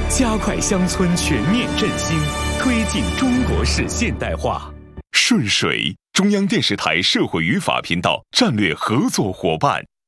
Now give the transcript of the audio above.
加快乡村全面振兴，推进中国式现代化。顺水，中央电视台社会与法频道战略合作伙伴。